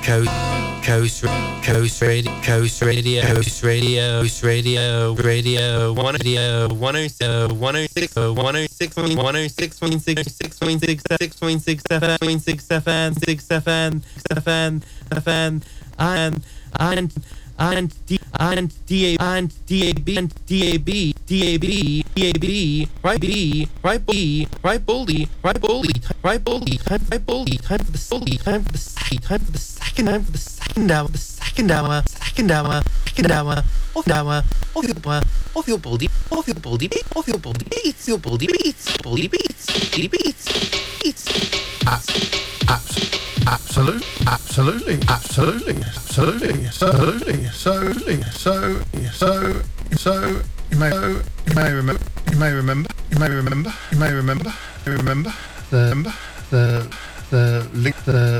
Coast Radio, Coast Radio, Coast Radio, Coast Radio, Radio 106, 106, 106, 106, 6.6 FM, 6 FM, and DAB, right B, right boldy, right boldy, time for the second hour of your boldy beats. Absolutely. So you may remember the link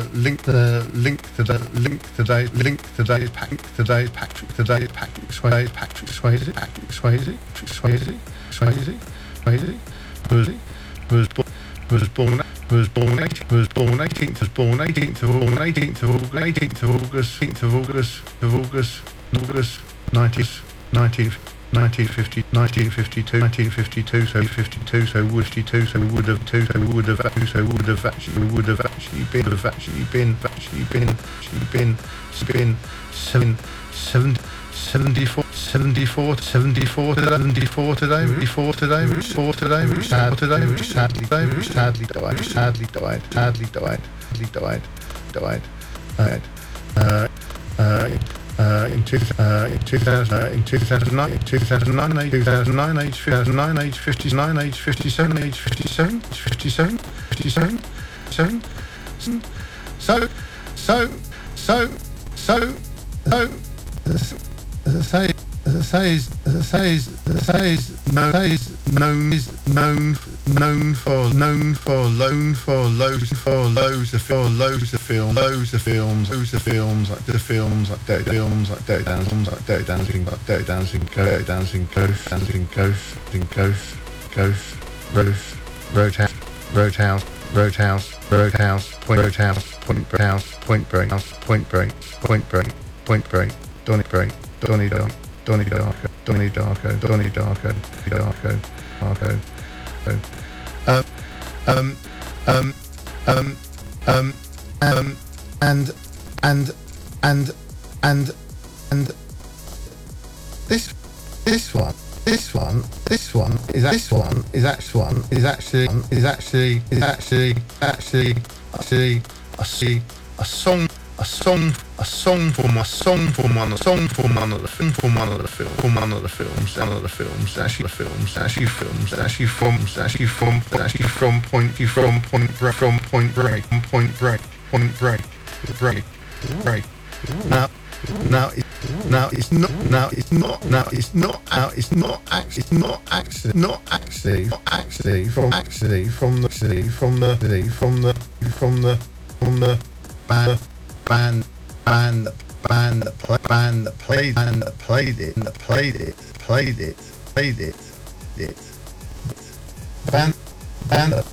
today's Patrick Swayze was born 18th of August 1952. So would have actually been 74 today. Sadly died. In 2009, age 59, age 57. Known for loads of films like Dirty Dancing, Ghost, Roadhouse, Point Break, Donnie Darko. This one is actually a song from one of the films. Actually from Point Break. Now it's not actually from the band that played it. Band